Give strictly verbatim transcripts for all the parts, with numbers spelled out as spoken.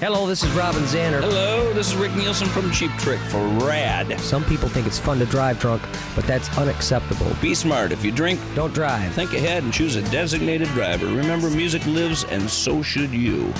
Hello, this is Robin Zanner. Hello, this is Rick Nielsen from Cheap Trick for RAD. Some people think it's fun to drive drunk, but that's unacceptable. Be smart. If you drink, don't drive. Think ahead and choose a designated driver. Remember, music lives, and so should you.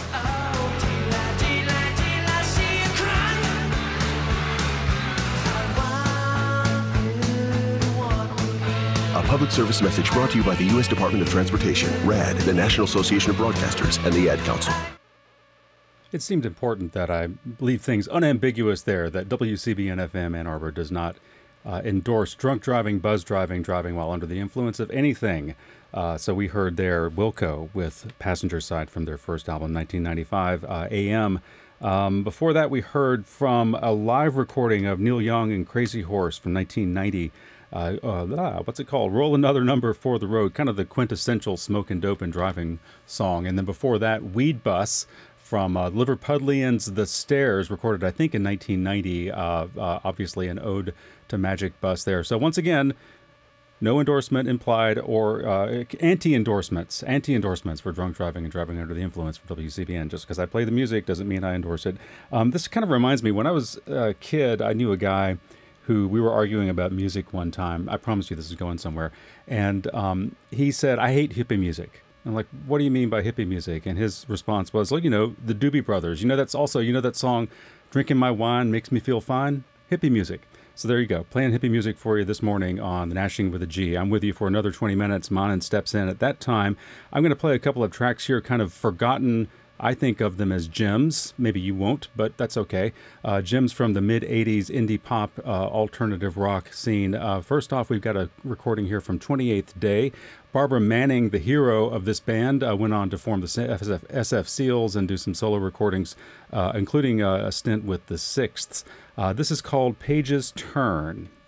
A public service message brought to you by the U S Department of Transportation, RAD, the National Association of Broadcasters, and the Ad Council. It seemed important that I leave things unambiguous there, that W C B N F M Ann Arbor does not uh, endorse drunk driving, buzz driving, driving while under the influence of anything. Uh, so we heard there Wilco with Passenger Side from their first album, nineteen ninety-five, uh, A M. Um, before that, we heard from a live recording of Neil Young and Crazy Horse from nineteen ninety. Uh, uh, ah, what's it called? Roll Another Number for the Road, kind of the quintessential smoking dope and driving song. And then before that, Weed Bus from uh, Liverpudlians' The Stairs, recorded, I think, in nineteen ninety. Uh, uh, obviously an ode to Magic Bus there. So once again, no endorsement implied or uh, anti-endorsements, anti-endorsements for drunk driving and driving under the influence from W C B N. Just because I play the music doesn't mean I endorse it. Um, this kind of reminds me, when I was a kid, I knew a guy who we were arguing about music one time. I promise you this is going somewhere. And um, he said, I hate hippie music. I'm like, what do you mean by hippie music? And his response was, well, you know, the Doobie Brothers. You know, that's also, you know, that song, Drinking My Wine Makes Me Feel Fine? Hippie music. So there you go. Playing hippie music for you this morning on the Nashing with a G. I'm with you for another twenty minutes. Manan steps in at that time. I'm going to play a couple of tracks here, kind of forgotten. I think of them as gems. Maybe you won't, but that's okay. Uh, gems from the mid-eighties indie pop uh, alternative rock scene. Uh, first off, we've got a recording here from twenty-eighth Day. Barbara Manning, the hero of this band, uh, went on to form the S F Seals and do some solo recordings, uh, including uh, a stint with the Sixths. Uh, this is called Pages Turn.